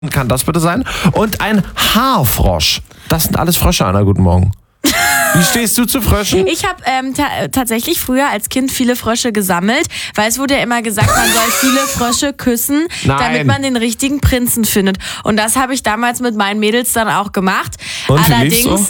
Kann das bitte sein? Und ein Haarfrosch. Das sind alles Frösche, Anna. Guten Morgen. Wie stehst du zu Fröschen? Ich habe tatsächlich früher als Kind viele Frösche gesammelt, weil es wurde ja immer gesagt, man soll viele Frösche küssen, damit man den richtigen Prinzen findet. Und das habe ich damals mit meinen Mädels dann auch gemacht. Und wie lief's so?